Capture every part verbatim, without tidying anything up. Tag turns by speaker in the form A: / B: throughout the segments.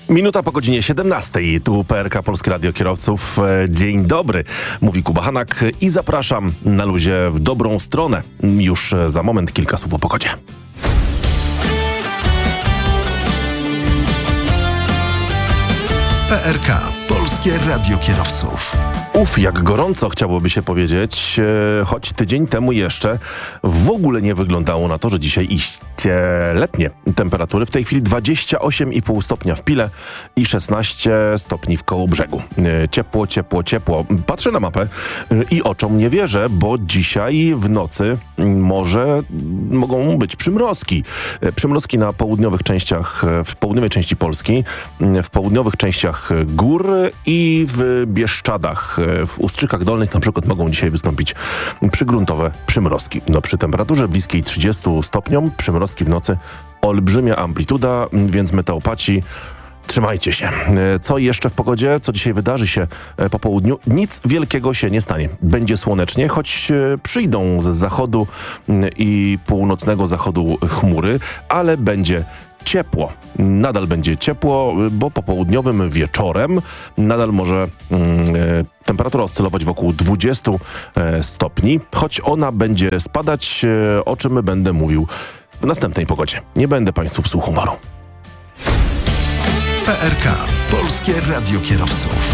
A: Minuta po godzinie siedemnastej. Tu P R K Polskie Radio Kierowców. Dzień dobry. Mówi Kuba Hanak i zapraszam na luzie w dobrą stronę. Już za moment kilka słów o pogodzie.
B: P R K Polskie Radio Kierowców.
A: Uf, jak gorąco chciałoby się powiedzieć, e, choć tydzień temu jeszcze w ogóle nie wyglądało na to, że dzisiaj iście letnie temperatury. W tej chwili dwadzieścia osiem i pół stopnia w Pile i szesnaście stopni w Kołobrzegu. E, ciepło, ciepło, ciepło. Patrzę na mapę e, i oczom nie wierzę, bo dzisiaj w nocy może mogą być przymrozki. E, przymrozki na południowych częściach, w południowej części Polski, w południowych częściach gór i w Bieszczadach. W Ustrzykach Dolnych na przykład mogą dzisiaj wystąpić przygruntowe przymrozki. No, przy temperaturze bliskiej trzydziestu stopniom przymrozki w nocy olbrzymia amplituda, więc meteopaci, trzymajcie się. Co jeszcze w pogodzie? Co dzisiaj wydarzy się po południu? Nic wielkiego się nie stanie. Będzie słonecznie, choć przyjdą z zachodu i północnego zachodu chmury, ale będzie ciepło. Nadal będzie ciepło, bo popołudniowym wieczorem nadal może mm, temperatura oscylować wokół dwudziestu e, stopni, choć ona będzie spadać, e, o czym będę mówił w następnej pogodzie. Nie będę Państwu psuł humoru.
B: P R K Polskie Radio Kierowców.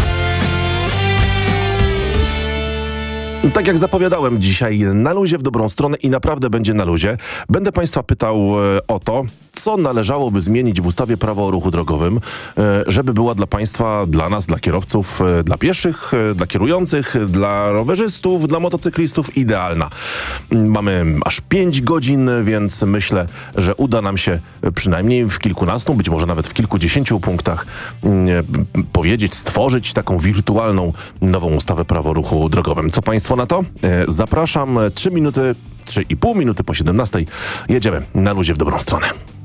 A: Tak jak zapowiadałem, dzisiaj na luzie w dobrą stronę i naprawdę będzie na luzie. Będę Państwa pytał e, o to, co należałoby zmienić w ustawie Prawo o ruchu drogowym, e, żeby była dla Państwa, dla nas, dla kierowców, e, dla pieszych, e, dla kierujących, dla rowerzystów, dla motocyklistów idealna. Mamy aż pięć godzin, więc myślę, że uda nam się przynajmniej w kilkunastu, być może nawet w kilkudziesięciu punktach e, powiedzieć, stworzyć taką wirtualną nową ustawę Prawo o ruchu drogowym. Co Państwo na to? E, zapraszam. Trzy minuty, trzy i pół minuty po siedemnastej. Jedziemy na luzie w dobrą stronę.